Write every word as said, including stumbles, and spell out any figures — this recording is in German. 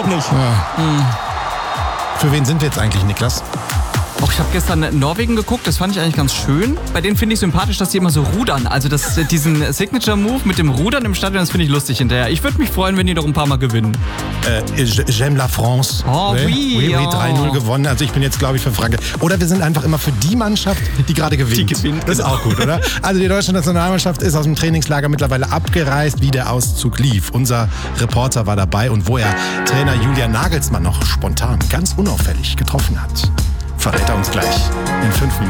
überhaupt nicht. Ja. Hm. Für wen sind wir jetzt eigentlich, Niklas? Auch ich habe gestern Norwegen geguckt, das fand ich eigentlich ganz schön. Bei denen finde ich sympathisch, dass die immer so rudern. Also das, diesen Signature-Move mit dem Rudern im Stadion, das finde ich lustig hinterher. Ich würde mich freuen, wenn die doch ein paar Mal gewinnen. Äh, J'aime la France. Oh, oui. oui, oui, oui oh. drei null gewonnen. Also ich bin jetzt, glaube ich, für Franke. Oder wir sind einfach immer für die Mannschaft, die gerade gewinnt. Die gewinnt, das ist genau. auch gut, oder? Also die deutsche Nationalmannschaft ist aus dem Trainingslager mittlerweile abgereist, wie der Auszug lief. Unser Reporter war dabei und wo er Trainer Julian Nagelsmann noch spontan, ganz unauffällig getroffen hat, verrät er uns gleich in fünf Minuten.